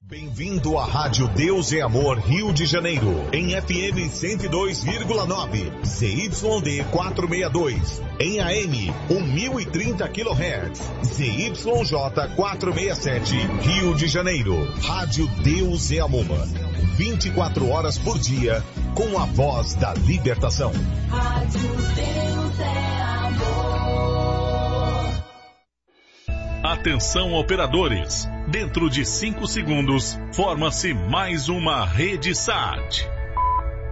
Bem-vindo à Rádio Deus é Amor Rio de Janeiro, em FM 102,9, ZYD 462, em AM 1030 kHz, ZYJ 467, Rio de Janeiro. Rádio Deus é Amor, 24 horas por dia, com a voz da libertação. Rádio Deus é Amor. Atenção, operadores. Dentro de 5 segundos, forma-se mais uma rede SAT.